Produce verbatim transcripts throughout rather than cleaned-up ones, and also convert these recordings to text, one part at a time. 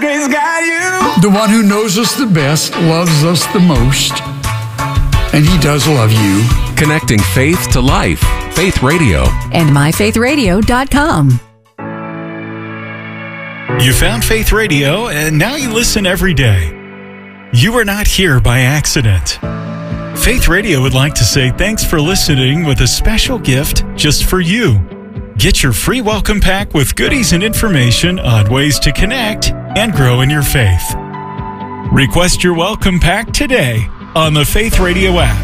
Grace got you. The one who knows us the best loves us the most. And he does love you. Connecting faith to life. Faith Radio. And my faith radio dot com. You found Faith Radio, and now you listen every day. You are not here by accident. Faith Radio would like to say thanks for listening with a special gift just for you. Get your free welcome pack with goodies and information on ways to connect and grow in your faith. Request your welcome pack today on the Faith Radio app.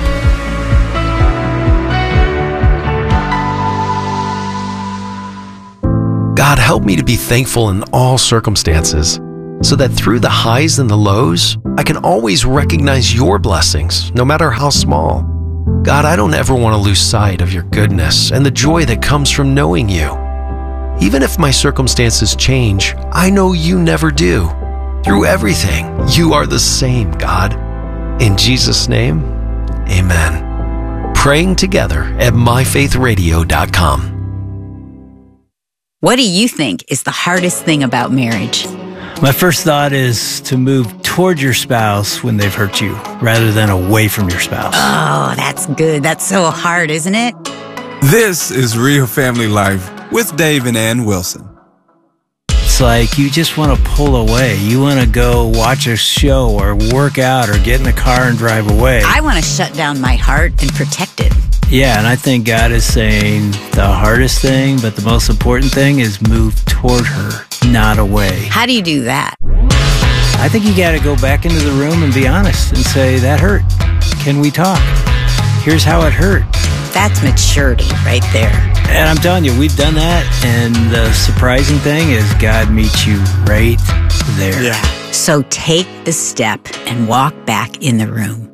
God, help me to be thankful in all circumstances, so that through the highs and the lows, I can always recognize your blessings, no matter how small. God, I don't ever want to lose sight of your goodness and the joy that comes from knowing you. Even if my circumstances change, I know you never do. Through everything, you are the same, God. In Jesus' name, amen. Praying together at my faith radio dot com. What do you think is the hardest thing about marriage? My first thought is to move toward your spouse when they've hurt you, rather than away from your spouse. Oh, that's good. That's so hard, isn't it? This is Real Family Life with Dave and Ann Wilson. It's like you just want to pull away. You want to go watch a show or work out or get in the car and drive away. I want to shut down my heart and protect it. Yeah, and I think God is saying the hardest thing, but the most important thing is move toward her, not away. How do you do that? I think you got to go back into the room and be honest and say, that hurt. Can we talk? Here's how it hurt. That's maturity right there. And I'm telling you, we've done that, and the surprising thing is God meets you right there. Yeah. So take the step and walk back in the room.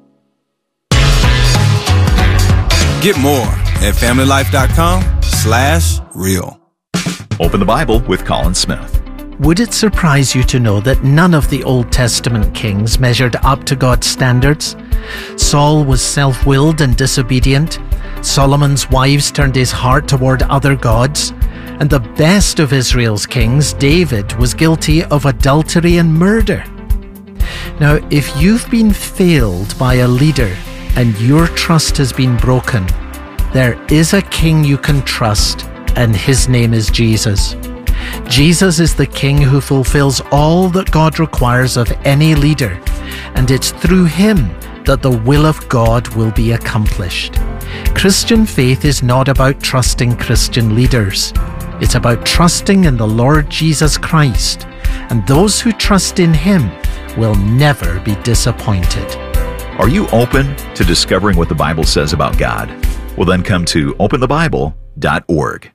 Get more at family life dot com slash real. Open the Bible with Colin Smith. Would it surprise you to know that none of the Old Testament kings measured up to God's standards? Saul was self-willed and disobedient. Solomon's wives turned his heart toward other gods. And the best of Israel's kings, David, was guilty of adultery and murder. Now, if you've been failed by a leader and your trust has been broken, there is a king you can trust, and his name is Jesus. Jesus is the king who fulfills all that God requires of any leader, and it's through him that the will of God will be accomplished. Christian faith is not about trusting Christian leaders. It's about trusting in the Lord Jesus Christ, and those who trust in him will never be disappointed. Are you open to discovering what the Bible says about God? Well, then come to open the bible dot org.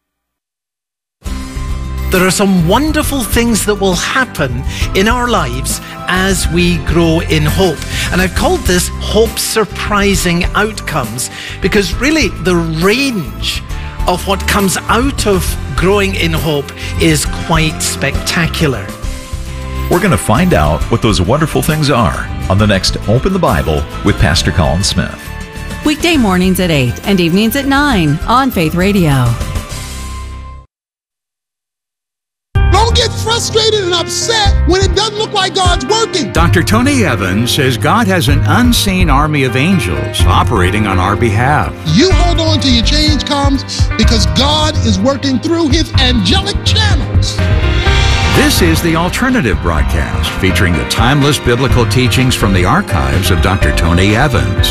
There are some wonderful things that will happen in our lives as we grow in hope. And I've called this Hope Surprising Outcomes, because really the range of what comes out of growing in hope is quite spectacular. We're going to find out what those wonderful things are on the next Open the Bible with Pastor Colin Smith. Weekday mornings at eight and evenings at nine on Faith Radio. Don't get frustrated and upset when it doesn't look like God's working. Doctor Tony Evans says God has an unseen army of angels operating on our behalf. You hold on till your change comes, because God is working through his angelic channels. This is the Alternative Broadcast, featuring the timeless biblical teachings from the archives of Doctor Tony Evans.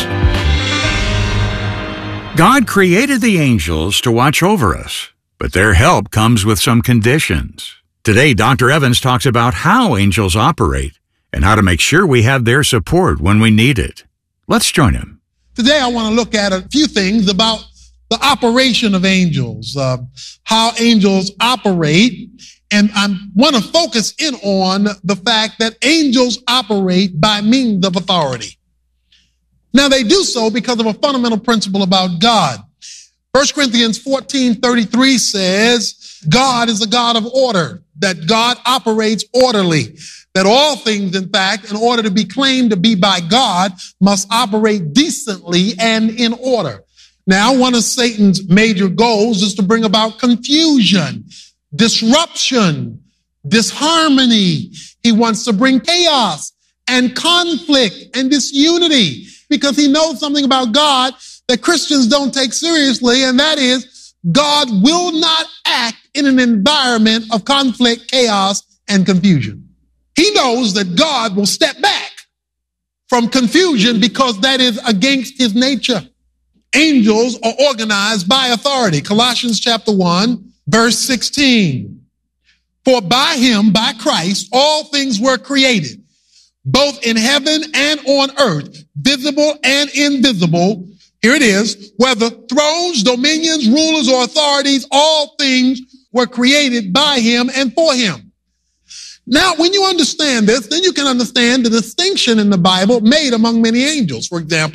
God created the angels to watch over us, but their help comes with some conditions. Today, Doctor Evans talks about how angels operate and how to make sure we have their support when we need it. Let's join him. Today, I want to look at a few things about the operation of angels, uh, how angels operate. And I want to focus in on the fact that angels operate by means of authority. Now, they do so because of a fundamental principle about God. First Corinthians fourteen thirty-three says, God is a God of order, that God operates orderly, that all things, in fact, in order to be claimed to be by God, must operate decently and in order. Now, one of Satan's major goals is to bring about confusion, disruption, disharmony. He wants to bring chaos and conflict and disunity because he knows something about God that Christians don't take seriously, and that is God will not act in an environment of conflict, chaos, and confusion. He knows that God will step back from confusion because that is against his nature. Angels are organized by authority. Colossians chapter one, verse sixteen. For by him, by Christ, all things were created, both in heaven and on earth, visible and invisible. Here it is, whether thrones, dominions, rulers, or authorities, all things were created by him and for him. Now, when you understand this, then you can understand the distinction in the Bible made among many angels. For example,